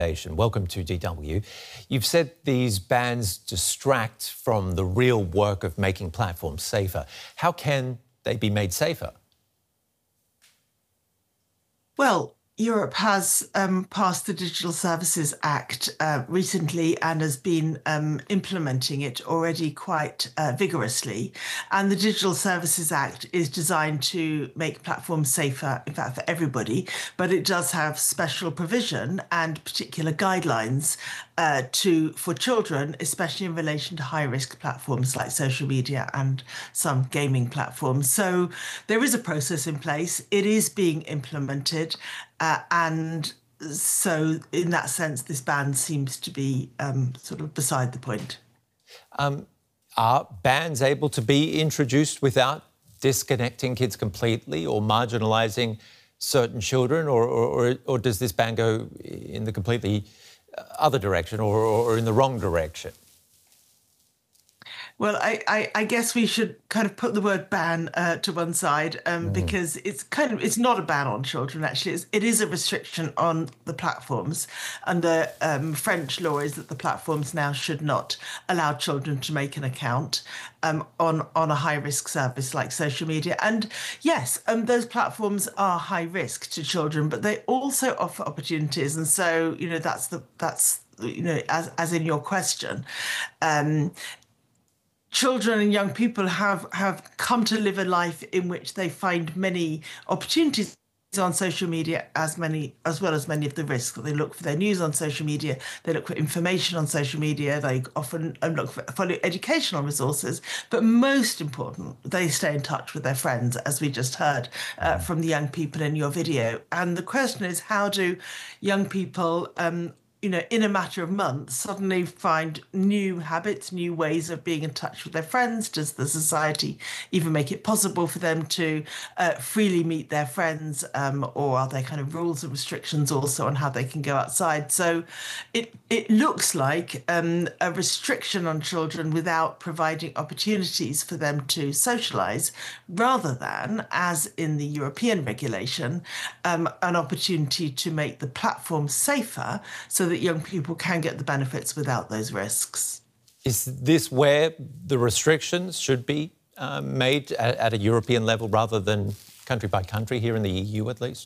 Welcome to DW. You've said these bans distract from the real work of making platforms safer. How can they be made safer? Well, Europe has passed the Digital Services Act recently and has been implementing it already quite vigorously. And the Digital Services Act is designed to make platforms safer, in fact, for everybody, but it does have special provision and particular guidelines for children, especially in relation to high-risk platforms like social media and some gaming platforms. So there is a process in place. It is being implemented. And so in that sense, this ban seems to be sort of beside the point. Are bans able to be introduced without disconnecting kids completely or marginalising certain children, or does this ban go in the completely other direction or in the wrong direction? Well, I guess we should kind of put the word ban to one side because it's not a ban on children, actually. It is a restriction on the platforms. And the French law is that the platforms now should not allow children to make an account on a high-risk service like social media. And yes, those platforms are high risk to children, but they also offer opportunities. And so, that's as in your question. Children and young people have come to live a life in which they find many opportunities on social media as well as many of the risks. They look for their news on social media, they look for information on social media, they often look for educational resources, but most important, they stay in touch with their friends, as we just heard from the young people in your video. And the question is, how do young people in a matter of months, suddenly find new habits, new ways of being in touch with their friends? Does the society even make it possible for them to freely meet their friends? Or are there kind of rules and restrictions also on how they can go outside? So it looks like a restriction on children without providing opportunities for them to socialise, rather than, as in the European regulation, an opportunity to make the platform safer so that young people can get the benefits without those risks. Is this where the restrictions should be made at a European level rather than country by country, here in the EU at least?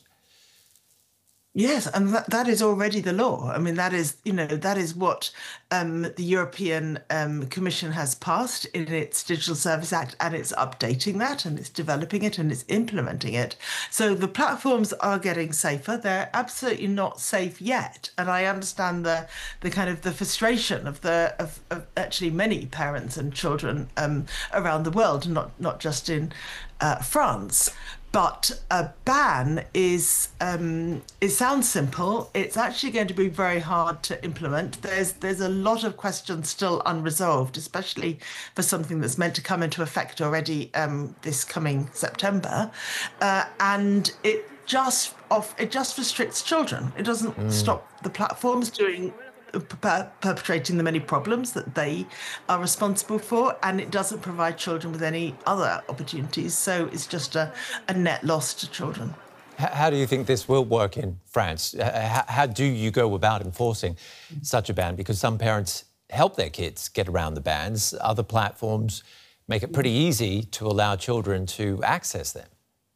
Yes, and that is already the law. I mean, that is what the European Commission has passed in its Digital Service Act, and it's updating that, and it's developing it, and it's implementing it. So the platforms are getting safer. They're absolutely not safe yet, and I understand the kind of the frustration of actually many parents and children around the world, not just in France. But a ban it sounds simple. It's actually going to be very hard to implement. There's a lot of questions still unresolved, especially for something that's meant to come into effect already this coming September, and it just restricts children. It doesn't stop the platforms perpetrating the many problems that they are responsible for, and it doesn't provide children with any other opportunities. So it's just a net loss to children. How do you think this will work in France? How do you go about enforcing such a ban? Because some parents help their kids get around the bans. Other platforms make it pretty easy to allow children to access them.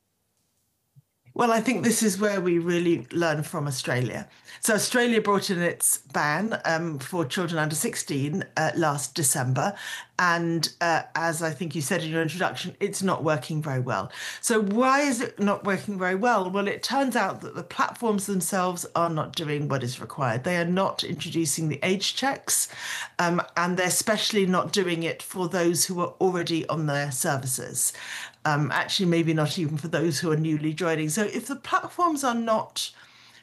Well, I think this is where we really learn from Australia. So Australia brought in its ban for children under 16 last December. And as I think you said in your introduction, it's not working very well. So why is it not working very well? Well, it turns out that the platforms themselves are not doing what is required. They are not introducing the age checks, and they're especially not doing it for those who are already on their services. Actually, maybe not even for those who are newly joining. So if the platforms are not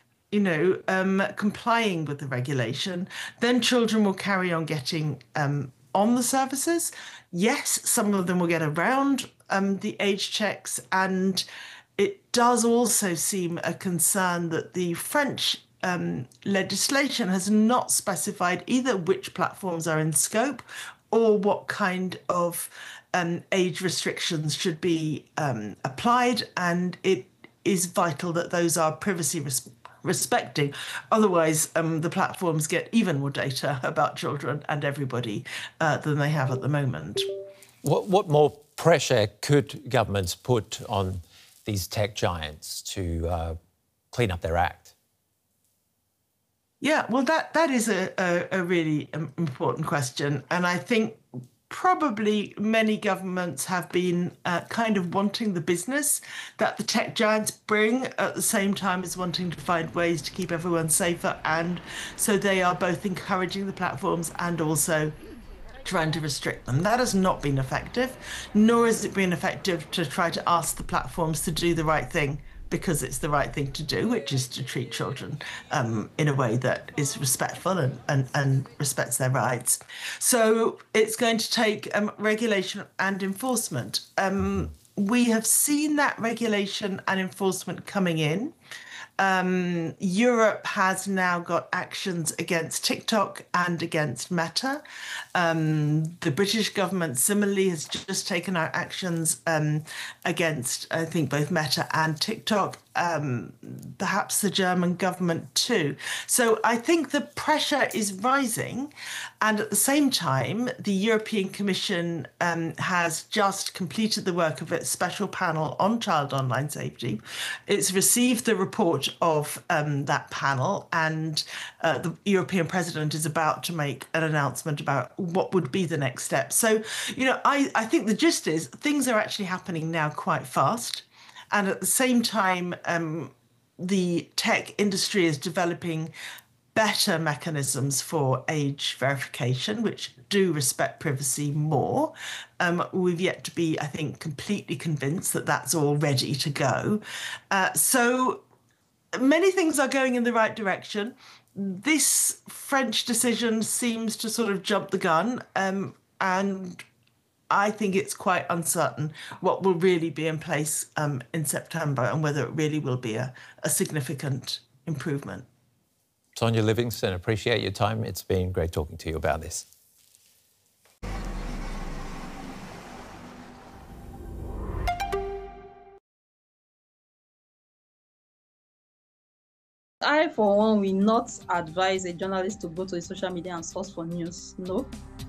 complying with the regulation, then children will carry on getting on the services. Yes, some of them will get around the age checks, and it does also seem a concern that the French legislation has not specified either which platforms are in scope or what kind of age restrictions should be applied, and it is vital that those are privacy respecting. Otherwise, the platforms get even more data about children and everybody than they have at the moment. What more pressure could governments put on these tech giants to clean up their act? Yeah, well, that is a really important question. And I think probably many governments have been kind of wanting the business that the tech giants bring at the same time as wanting to find ways to keep everyone safer. And so they are both encouraging the platforms and also trying to restrict them. That has not been effective, nor has it been effective to try to ask the platforms to do the right thing because it's the right thing to do, which is to treat children in a way that is respectful and respects their rights. So it's going to take regulation and enforcement. We have seen that regulation and enforcement coming in. Europe has now got actions against TikTok and against Meta. The British government similarly has just taken out actions against, I think, both Meta and TikTok, perhaps the German government too. So I think the pressure is rising. And at the same time, the European Commission has just completed the work of its special panel on child online safety. It's received the report of that panel, and the European President is about to make an announcement about what would be the next step. So, I think the gist is things are actually happening now quite fast. And at the same time, the tech industry is developing better mechanisms for age verification, which do respect privacy more. We've yet to be, I think, completely convinced that that's all ready to go. So many things are going in the right direction. This French decision seems to sort of jump the gun, and I think it's quite uncertain what will really be in place in September and whether it really will be a significant improvement. Sonia Livingstone, appreciate your time. It's been great talking to you about this. I, for one, will not advise a journalist to go to a social media and source for news. No.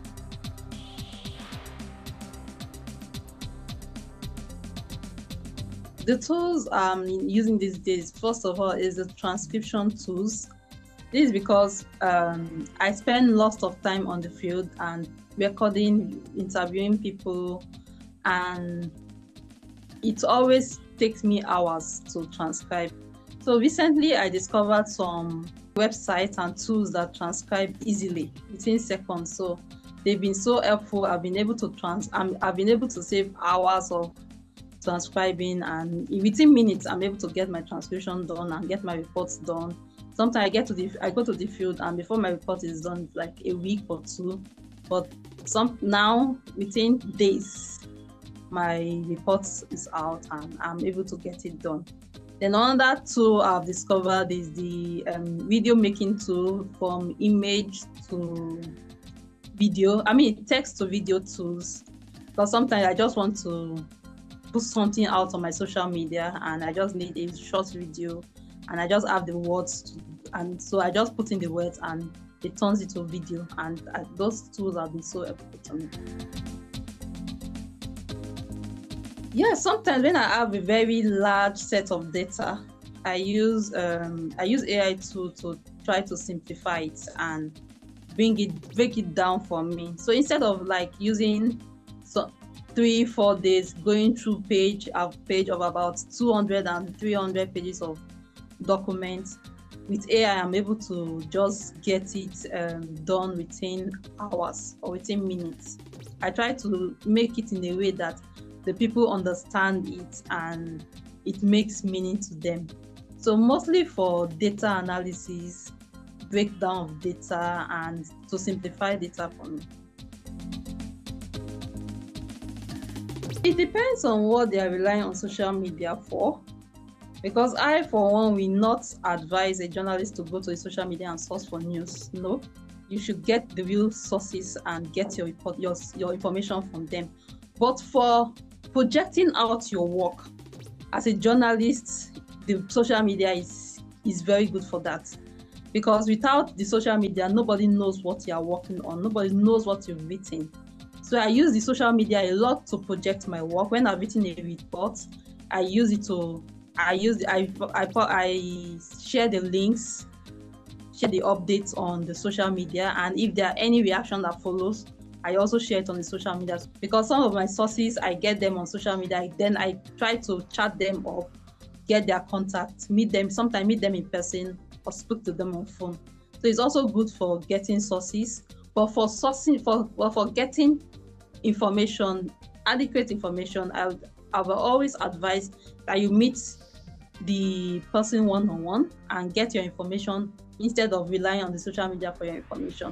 The tools I'm using these days, first of all, is the transcription tools. This is because I spend lots of time on the field and recording, interviewing people, and it always takes me hours to transcribe. So recently I discovered some websites and tools that transcribe easily within seconds. So they've been so helpful. I've been able to save hours of transcribing, and within minutes I'm able to get my transcription done and get my reports done. Sometimes I go to the field, and before my report is done, it's like a week or two. But now within days, my report is out and I'm able to get it done. Then another tool I've discovered is the video making tool, from image to video. Text to video tools. Because sometimes I just want to put something out on my social media and I just need a short video and I just have the words and so I just put in the words and it turns into video, and those tools have been so helpful to me. Yeah, sometimes when I have a very large set of data, I use AI tool to try to simplify it and break it down for me. So instead of like using 3-4 days going through page of about 200 and 300 pages of documents, with AI I'm able to just get it done within hours or within minutes. I try to make it in a way that the people understand it and it makes meaning to them. So mostly for data analysis, breakdown of data, and to simplify data for me. It depends on what they are relying on social media for, because I, for one, will not advise a journalist to go to a social media and source for news. No, you should get the real sources and get your information from them. But for projecting out your work as a journalist, the social media is is very good for that. Because without the social media, nobody knows what you are working on. Nobody knows what you've written. So I use the social media a lot to project my work. When I've written a report, I use it to, I share the links, share the updates on the social media. And if there are any reaction that follows, I also share it on the social media. Because some of my sources, I get them on social media. Then I try to chat them up, get their contact, meet them, sometimes meet them in person, or speak to them on phone. So it's also good for getting sources, but for sourcing, for getting information, adequate information, I will always advise that you meet the person one-on-one and get your information instead of relying on the social media for your information.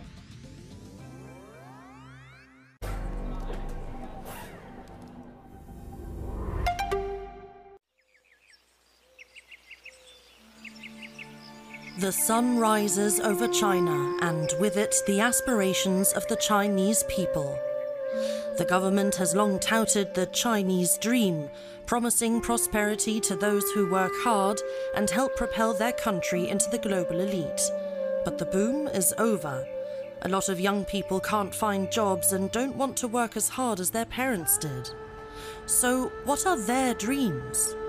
The sun rises over China, and with it the aspirations of the Chinese people. The government has long touted the Chinese dream, promising prosperity to those who work hard and help propel their country into the global elite. But the boom is over. A lot of young people can't find jobs and don't want to work as hard as their parents did. So what are their dreams?